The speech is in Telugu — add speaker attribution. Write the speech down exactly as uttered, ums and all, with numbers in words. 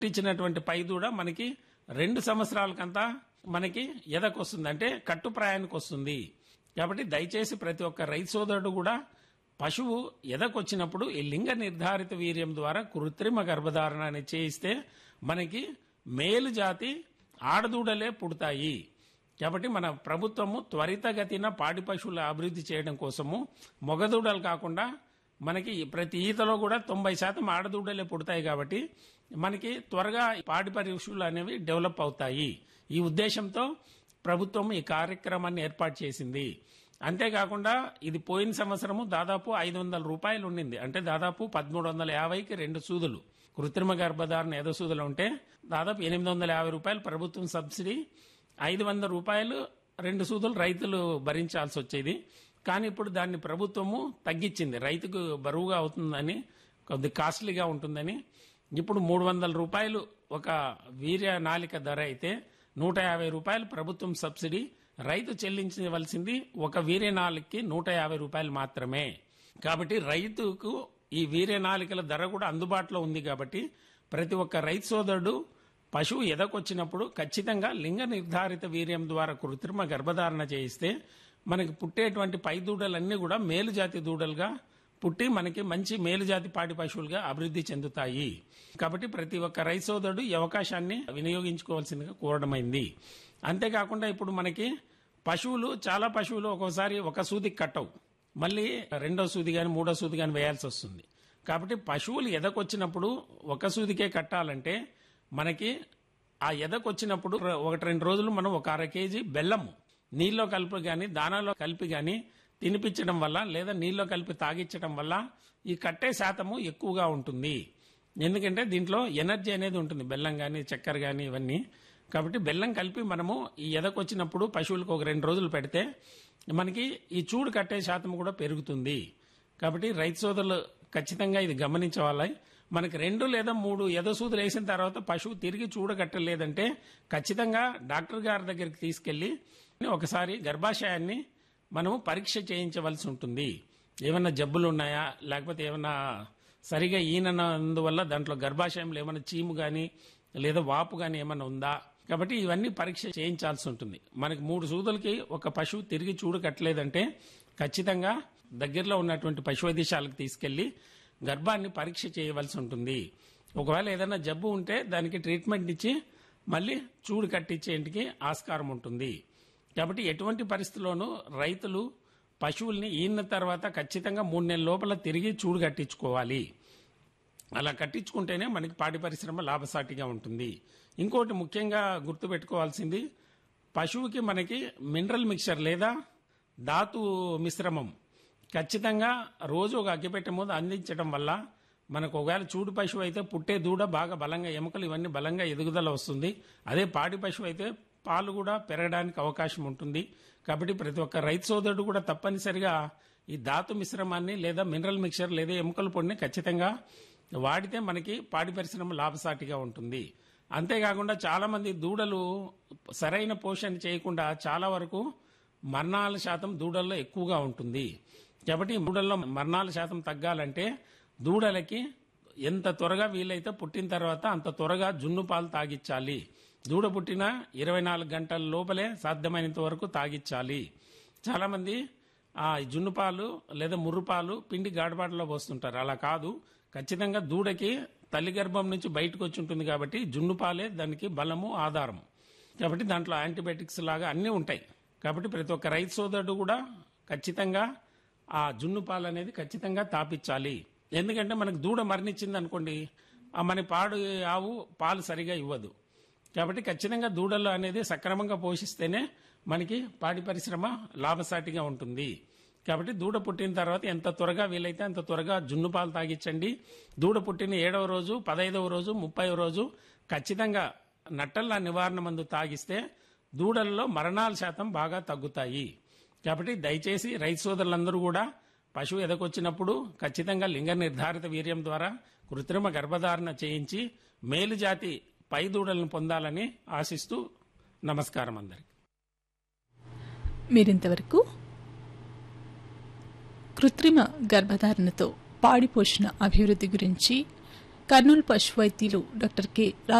Speaker 1: ఇచ్చినటువంటి పై దూడ మనకి రెండు సంవత్సరాలకంతా మనకి ఎదకొస్తుంది, అంటే కట్టు ప్రాయానికి వస్తుంది. కాబట్టి దయచేసి ప్రతి ఒక్క రైతు సోదరుడు కూడా పశువు ఎదకొచ్చినప్పుడు ఈ లింగ నిర్ధారిత వీర్యం ద్వారా కృత్రిమ గర్భధారణ అనేది చేయిస్తే మనకి మేలు జాతి ఆడదూడలే పుడతాయి. కాబట్టి మన ప్రభుత్వము త్వరితగతిన పాడి పశువుల అభివృద్ధి చేయడం కోసము మొగదూడలు కాకుండా మనకి ప్రతి ఈతలో కూడా తొంభై శాతం ఆడదూడలే పుడతాయి. కాబట్టి మనకి త్వరగా పాడి పశువులు అనేవి డెవలప్ అవుతాయి. ఈ ఉద్దేశంతో ప్రభుత్వం ఈ కార్యక్రమాన్ని ఏర్పాటు చేసింది. అంతేకాకుండా ఇది పోయిన సంవత్సరము దాదాపు ఐదు వందల రూపాయలు ఉండింది, అంటే దాదాపు పదమూడు వందల యాభైకి రెండు సూదులు కృత్రిమ గర్భధారణ ఎద సూదులు ఉంటే దాదాపు ఎనిమిది వందల యాభై రూపాయలు ప్రభుత్వం సబ్సిడీ, ఐదు వందల రూపాయలు రెండు సూదులు రైతులు భరించాల్సి వచ్చేది. కానీ ఇప్పుడు దాన్ని ప్రభుత్వము తగ్గించింది, రైతుకు బరువుగా అవుతుందని, కొద్ది కాస్ట్లీగా ఉంటుందని. ఇప్పుడు మూడు వందల రూపాయలు ఒక వీర్య నాలిక ధర అయితే నూట యాభై రూపాయలు ప్రభుత్వం సబ్సిడీ, రైతు చెల్లించవలసింది ఒక వీర్య నాలికకి నూట యాభై రూపాయలు మాత్రమే. కాబట్టి రైతుకు ఈ వీర్య నాలికల ధర కూడా అందుబాటులో ఉంది. కాబట్టి ప్రతి ఒక్క రైతు సోదరుడు పశువు ఎదకొచ్చినప్పుడు ఖచ్చితంగా లింగ నిర్ధారిత వీర్యం ద్వారా కృత్రిమ గర్భధారణ చేయిస్తే మనకి పుట్టేటువంటి పై దూడలన్నీ కూడా మేలుజాతి దూడలుగా పుట్టి మనకి మంచి మేలుజాతి పాడి పశువులుగా అభివృద్ధి చెందుతాయి. కాబట్టి ప్రతి ఒక్క రైతు సోదరుడు ఈ అవకాశాన్ని వినియోగించుకోవాల్సిందిగా కోరడమైంది. అంతేకాకుండా ఇప్పుడు మనకి పశువులు చాలా పశువులు ఒక్కోసారి ఒక సూదికి కట్టవు, మళ్ళీ రెండో సూది కానీ మూడో సూది కానీ వేయాల్సి వస్తుంది. కాబట్టి పశువులు ఎదకొచ్చినప్పుడు ఒక సూదికే కట్టాలంటే మనకి ఆ ఎదకొచ్చినప్పుడు ఒకటి రెండు రోజులు మనం ఒక అర కేజీ బెల్లము నీళ్ళలో కలిపి కానీ దానాలో కలిపి కానీ తినిపించడం వల్ల లేదా నీళ్ళలో కలిపి తాగించడం వల్ల ఈ కట్టే శాతము ఎక్కువగా ఉంటుంది. ఎందుకంటే దీంట్లో ఎనర్జీ అనేది ఉంటుంది, బెల్లం కానీ చక్కెర కానీ ఇవన్నీ. కాబట్టి బెల్లం కలిపి మనము ఈ ఎదకొచ్చినప్పుడు పశువులకు ఒక రెండు రోజులు పెడితే మనకి ఈ చూడు కట్టే శాతం కూడా పెరుగుతుంది. కాబట్టి రైతు సోదరులు ఖచ్చితంగా ఇది గమనించవాలి. మనకి రెండు లేదా మూడు ఎదసూదులు వేసిన తర్వాత పశువు తిరిగి చూడగట్టలేదంటే ఖచ్చితంగా డాక్టర్ గారి దగ్గరికి తీసుకెళ్లి ఒకసారి గర్భాశయాన్ని మనము పరీక్ష చేయించవలసి ఉంటుంది. ఏమన్నా జబ్బులు ఉన్నాయా, లేకపోతే ఏమన్నా సరిగా ఈనందువల్ల దాంట్లో గర్భాశయంలో ఏమైనా చీము కానీ లేదా వాపు కానీ ఏమన్నా ఉందా. కాబట్టి ఇవన్నీ పరీక్ష చేయించాల్సి ఉంటుంది. మనకి మూడు సూదులకి ఒక పశువు తిరిగి చూడగట్టలేదంటే ఖచ్చితంగా దగ్గరలో ఉన్నటువంటి పశు వైద్యశాలకు తీసుకెళ్లి గర్భాన్ని పరీక్ష చేయవలసి ఉంటుంది. ఒకవేళ ఏదైనా జబ్బు ఉంటే దానికి ట్రీట్మెంట్ ఇచ్చి మళ్ళీ చూడు కట్టించేందుకు ఆస్కారం ఉంటుంది. కాబట్టి ఎటువంటి పరిస్థితుల్లోనూ రైతులు పశువుల్ని ఈన తర్వాత ఖచ్చితంగా మూడు నెలల లోపల తిరిగి చూడు కట్టించుకోవాలి. అలా కట్టించుకుంటేనే మనకి పాడి పరిశ్రమ లాభసాటిగా ఉంటుంది. ఇంకోటి ముఖ్యంగా గుర్తుపెట్టుకోవాల్సింది, పశువుకి మనకి మినరల్ మిక్చర్ లేదా ధాతు మిశ్రమం ఖచ్చితంగా రోజు ఒక అగ్గిపెట్టె ముందు అందించడం వల్ల మనకు ఒకవేళ చూడు పశువు అయితే పుట్టే దూడ బాగా బలంగా ఎముకలు ఇవన్నీ బలంగా ఎదుగుదల వస్తుంది. అదే పాడి పశువు అయితే పాలు కూడా పెరగడానికి అవకాశం ఉంటుంది. కాబట్టి ప్రతి ఒక్క రైతు సోదరుడు కూడా తప్పనిసరిగా ఈ ధాతు మిశ్రమాన్ని లేదా మినరల్ మిక్చర్ లేదా ఎముకల పొడిని ఖచ్చితంగా వాడితే మనకి పాడి పరిశ్రమ లాభసాటిగా ఉంటుంది. అంతేకాకుండా చాలా మంది దూడలు సరైన పోషణ చేయకుండా చాలా వరకు మరణాల శాతం దూడల్లో ఎక్కువగా ఉంటుంది. కాబట్టి దూడల్లో మరణాల శాతం తగ్గాలంటే దూడలకి ఎంత త్వరగా వీలైతే పుట్టిన తర్వాత అంత త్వరగా జున్ను పాలు తాగించాలి. దూడ పుట్టిన ఇరవై నాలుగు గంటల లోపలే సాధ్యమైనంత వరకు తాగించాలి. చాలా మంది ఆ జున్ను పాలు లేదా ముర్రు పాలు పిండి గాడబాటలో పోస్తుంటారు. అలా కాదు, ఖచ్చితంగా దూడకి తల్లి గర్భం నుంచి బయటకు వచ్చి ఉంటుంది కాబట్టి జున్ను పాలే దానికి బలము ఆధారము. కాబట్టి దాంట్లో యాంటీబయాటిక్స్ లాగా అన్నీ ఉంటాయి. కాబట్టి ప్రతి ఒక్క రైతు సోదరుడు కూడా ఖచ్చితంగా ఆ జున్ను పాలు అనేది ఖచ్చితంగా తాపించాలి. ఎందుకంటే మనకు దూడ మరణించింది అనుకోండి, ఆ మన పాడు ఆవు పాలు సరిగా ఇవ్వదు. కాబట్టి ఖచ్చితంగా దూడలు అనేది సక్రమంగా పోషిస్తేనే మనకి పాడి పరిశ్రమ లాభసాటిగా ఉంటుంది. కాబట్టి దూడ పుట్టిన తర్వాత ఎంత త్వరగా వీలైతే అంత త్వరగా జున్ను పాలు తాగించండి. దూడ పుట్టిన ఏడవ రోజు, పదహైదవ రోజు, ముప్పైవ రోజు ఖచ్చితంగా నట్టల నివారణ మందు తాగిస్తే దూడల్లో మరణాల శాతం బాగా తగ్గుతాయి. కాబట్టి దయచేసి రైతు సోదరులందరూ కూడా పశువు ఎదకొచ్చినప్పుడు ఖచ్చితంగా లింగ నిర్ధారిత వీర్యం ద్వారా కృత్రిమ గర్భధారణ చేయించి మేలు జాతి పై దూడలను పొందాలని ఆశిస్తూ నమస్కారం అందరికి.
Speaker 2: మీరింతవరకు కృత్రిమ గర్భధారణతో పాడి పోషణ అభివృద్ధి గురించి కర్నూలు పశు వైద్యులు డాక్టర్ కె